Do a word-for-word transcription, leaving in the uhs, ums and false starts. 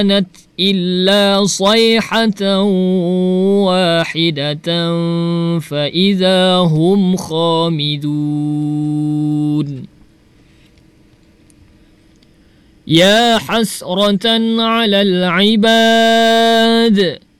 كانت إلا صيحة واحدة فإذا هم خامدون يا حسرة على العباد